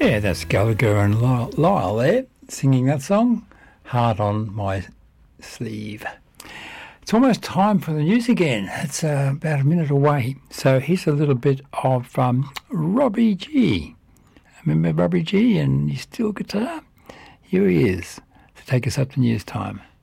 Yeah, that's Gallagher and Lyle there singing that song, Heart on My Sleeve. It's almost time for the news again. It's about a minute away. So here's a little bit of Robbie G. Remember Robbie G and his steel guitar? Here he is to take us up to news time.